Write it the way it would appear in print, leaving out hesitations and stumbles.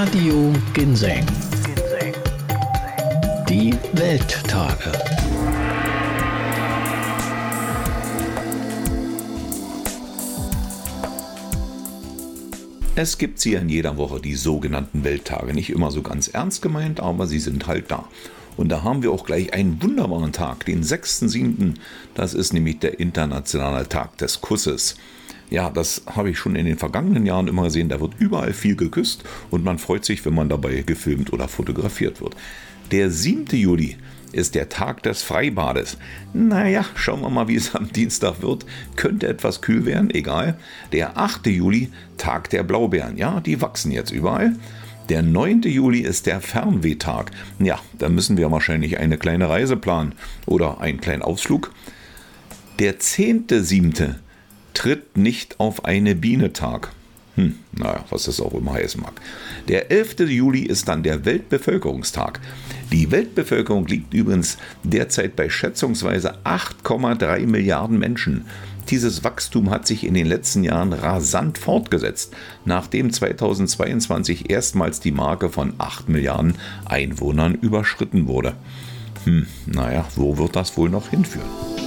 Radio Ginseng. Die Welttage. Es gibt sie in jeder Woche, die sogenannten Welttage. Nicht immer so ganz ernst gemeint, aber sie sind halt da. Und da haben wir auch gleich einen wunderbaren Tag, den 6.7. Das ist nämlich der internationale Tag des Kusses. Ja, das habe ich schon in den vergangenen Jahren immer gesehen. Da wird überall viel geküsst und man freut sich, wenn man dabei gefilmt oder fotografiert wird. Der 7. Juli ist der Tag des Freibades. Naja, schauen wir mal, wie es am Dienstag wird. Könnte etwas kühl werden, egal. Der 8. Juli, Tag der Blaubeeren. Ja, die wachsen jetzt überall. Der 9. Juli ist der Fernwehtag. Ja, da müssen wir wahrscheinlich eine kleine Reise planen oder einen kleinen Ausflug. Der 10.7. tritt nicht auf eine Biene Tag. Naja, was das auch immer heißen mag. Der 11. Juli ist dann der Weltbevölkerungstag. Die Weltbevölkerung liegt übrigens derzeit bei schätzungsweise 8,3 Milliarden Menschen. Dieses Wachstum hat sich in den letzten Jahren rasant fortgesetzt, nachdem 2022 erstmals die Marke von 8 Milliarden Einwohnern überschritten wurde. Naja, wo wird das wohl noch hinführen?